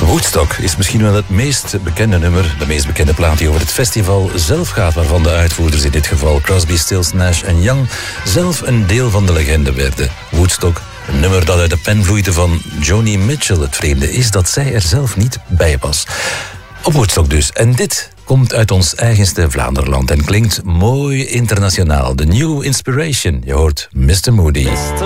Woodstock is misschien wel het meest bekende nummer, de meest bekende plaat die over het festival zelf gaat, waarvan de uitvoerders, in dit geval Crosby, Stills, Nash en Young, zelf een deel van de legende werden. Woodstock, een nummer dat uit de pen vloeide van Joni Mitchell. Het vreemde is dat zij er zelf niet bij was. Op Woodstock dus. En dit komt uit ons eigenste Vlaanderland en klinkt mooi internationaal. The New Inspiration. Je hoort Mr. Moody.